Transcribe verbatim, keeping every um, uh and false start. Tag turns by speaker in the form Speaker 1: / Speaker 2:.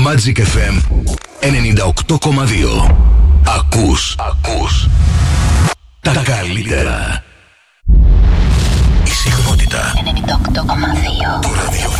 Speaker 1: Magic εφ εμ ενενήντα οκτώ κόμμα δύο. Ακούς, ακούς τα καλύτερα. Η συχνότητα
Speaker 2: ενενήντα οκτώ κόμμα δύο.
Speaker 1: Το ραδιόφωνο.